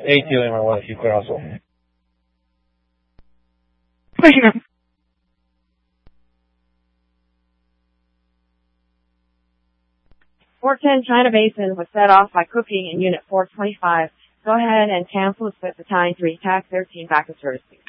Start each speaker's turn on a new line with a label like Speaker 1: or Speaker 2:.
Speaker 1: ATO MR1 if you clear also.
Speaker 2: Pushing.
Speaker 3: Fort 10 China Basin was set off by cooking in Unit 425. Go ahead and cancel the split battalion to attack 13 back of service, please.